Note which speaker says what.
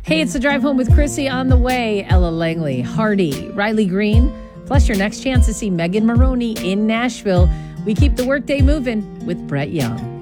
Speaker 1: Hey, it's the Drive Home with Chrissy on the way. Ella Langley, Hardy, Riley Green, plus your next chance to see Megan Maroney in Nashville. We keep the workday moving with Brett Young.